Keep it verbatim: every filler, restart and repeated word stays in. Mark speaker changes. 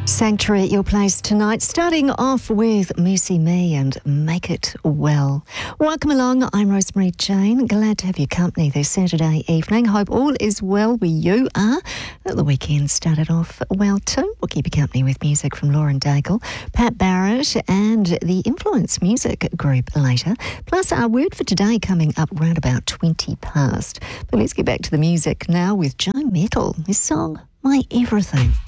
Speaker 1: Sanctuary at your place tonight, starting off with Mercy Me and Make It Well. Welcome along, I'm Rosemary Jane. Glad to have your company this Saturday evening. Hope all is well where you are. The weekend started off well too. We'll keep you company with music from Lauren Daigle, Pat Barrett and the Influence Music Group later. Plus our word for today coming up round about twenty past. But let's get back to the music now with Joe Metal. His song, My Everything.